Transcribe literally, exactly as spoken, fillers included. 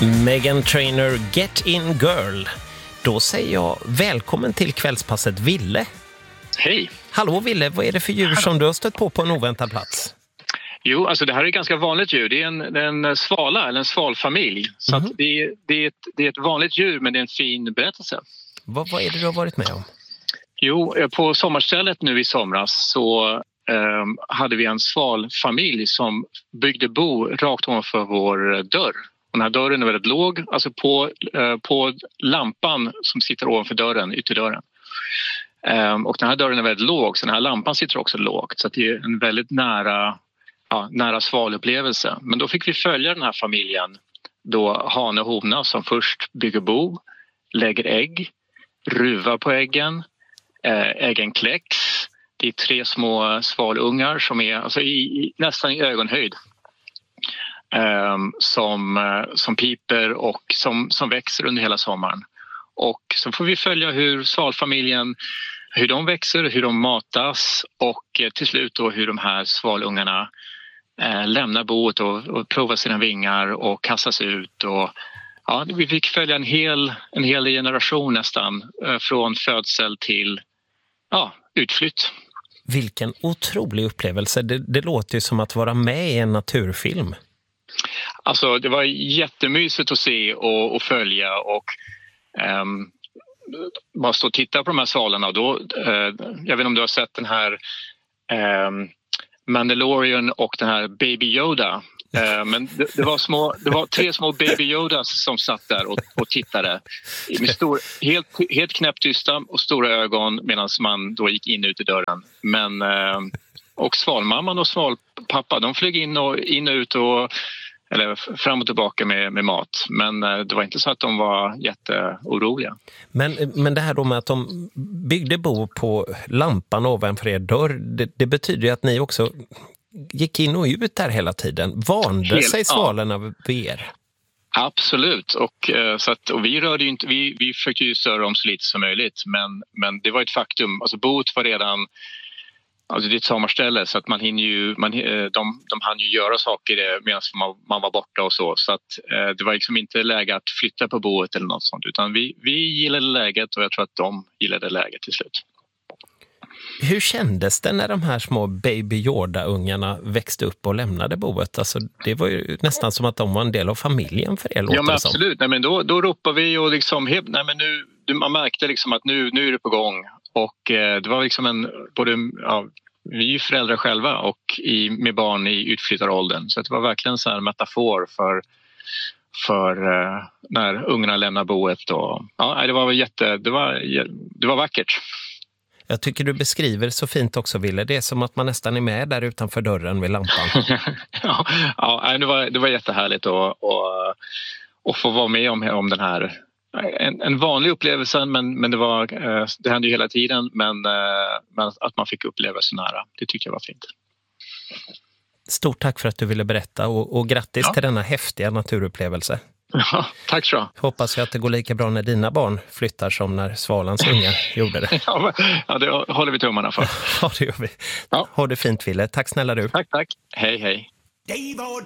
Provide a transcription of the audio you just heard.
Meghan Trainor, Get In Girl. Då säger jag välkommen till kvällspasset Ville. Hej. Hallå Ville, vad är det för djur som du har stött på på en oväntad plats? Jo, alltså det här är ett ganska vanligt djur. Det är en, en svala eller en svalfamilj. Så Mhm. att det, är, det, är ett, det är ett vanligt djur, men det är en fin berättelse. Vad, vad är det du har varit med om? Jo, på sommarstället nu i somras så eh, hade vi en svalfamilj som byggde bo rakt ovanför vår dörr. Och den här dörren är väldigt låg, alltså på, eh, på lampan som sitter ovanför dörren, ytterdörren. Eh, och den här dörren är väldigt låg, så den här lampan sitter också lågt. Så att det är en väldigt nära, ja, nära svalupplevelse. Men då fick vi följa den här familjen, då hane och hona som först bygger bo, lägger ägg, ruvar på äggen. Äggen kläcks. Det är tre små svalungar som är alltså i, i, nästan i ögonhöjd. Um, som, uh, som piper och som, som växer under hela sommaren. Och så får vi följa hur svalfamiljen, hur de växer, hur de matas och uh, till slut då hur de här svalungarna uh, lämnar boet och, och provar sina vingar och kastas ut. Och, ja, vi fick följa en hel, en hel generation nästan uh, från födsel till ja, utflytt. Vilken otrolig upplevelse. Det, det låter ju som att vara med i en naturfilm. Alltså det var jättemysigt att se och, och följa och um, bara stå och titta på de här svalarna. Och då, uh, jag vet inte om du har sett den här um, Mandalorian och den här Baby Yoda. Uh, men det, det, var små, det var tre små Baby Yodas som satt där och, och tittade med stor, helt, helt knäpptysta och stora ögon medan man då gick in ut i dörren. Men, uh, och svalmamman och svalpappa, de flög in och, in och ut och eller fram och tillbaka med, med mat. Men uh, det var inte så att de var jätteoroliga. Men, men det här då med att de byggde bo på lampan ovanför er dörr, det, det betyder ju att ni också gick in och ut där hela tiden. Vande Hel, sig svalorna ja. vid er? Absolut. Och, så att, och vi rörde ju inte, vi, vi försökte ju störa om så lite som möjligt. Men, men det var ett faktum. Alltså boet var redan, alltså det är ett sommarställe så att man hinner ju, man, de, de hann ju göra saker medan man, man var borta och så. Så att det var liksom inte läge att flytta på boet eller något sånt. Utan vi, vi gillade läget och jag tror att de gillade läget till slut. Hur kändes det när de här små Baby Yoda-ungarna växte upp och lämnade boet? Alltså, det var ju nästan som att de var en del av familjen för er, låter ja, men det som. absolut. Nej, men då, då ropade vi och liksom, nej, men nu, man märkte liksom att nu, nu är det på gång. Och eh, det var liksom en, både, ja, vi är ju föräldrar själva och i, med barn i utflyttaråldern. Så det var verkligen så här en metafor för, för eh, när ungarna lämnar boet. Och, ja, det var jätte, det var, det var vackert. Jag tycker du beskriver så fint också, Ville. Det är som att man nästan är med där utanför dörren vid lampan. ja, ja det, var, det var jättehärligt att, att, att få vara med om, om den här. En, en vanlig upplevelse, men, men det, var, det hände ju hela tiden. Men, men att man fick uppleva så nära, det tycker jag var fint. Stort tack för att du ville berätta och, och grattis ja. till denna häftiga naturupplevelse. Ja, tack så. Hoppas jag att det går lika bra när dina barn flyttar som när svalans ungar gjorde det. Ja, det håller vi tummarna för. Ja, det gör vi. Ja. Ha det fint, Ville. Tack snälla du. Tack, tack. Hej, hej.